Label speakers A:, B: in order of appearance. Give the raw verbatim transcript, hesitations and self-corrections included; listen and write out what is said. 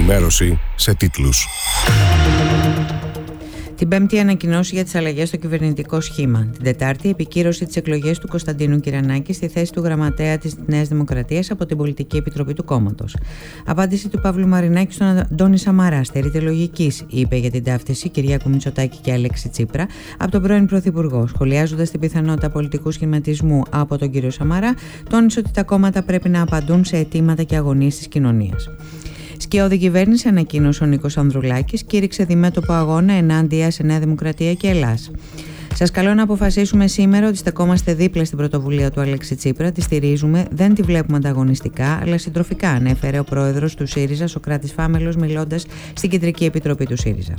A: ενημέρωση σε τίτλους.
B: Την Πέμπτη, ανακοινώσει για τις αλλαγές στο κυβερνητικό σχήμα. Την Τετάρτη, επικύρωση της εκλογής του Κωνσταντίνου Κυρανάκη στη θέση του γραμματέα της Νέας Δημοκρατίας από την Πολιτική Επιτροπή του κόμματος. Απάντηση του Παύλου Μαρινάκη στον Αντώνη Σαμαρά. Στερείται λογικής, είπε για την ταύτιση Κυριάκου Μητσοτάκη και Αλέξη Τσίπρα από τον πρώην Πρωθυπουργό. Σχολιάζοντας την πιθανότητα πολιτικού σχηματισμού από τον κύριο Σαμαρά, τόνισε ότι τα κόμματα πρέπει να απαντούν σε αιτήματα και αγωνίες της κοινωνίας. Σκιώδη κυβέρνηση, ανακοίνωσε ο Νίκος Ανδρουλάκης, κήρυξε διμέτωπο αγώνα ενάντια σε Νέα Δημοκρατία και Ελλάς. Σας καλώ να αποφασίσουμε σήμερα ότι στεκόμαστε δίπλα στην πρωτοβουλία του Αλέξη Τσίπρα, τη στηρίζουμε, δεν τη βλέπουμε ανταγωνιστικά, αλλά συντροφικά, ανέφερε ο πρόεδρος του ΣΥΡΙΖΑ, Σωκράτης Φάμελος, μιλώντας στην Κεντρική Επιτροπή του ΣΥΡΙΖΑ.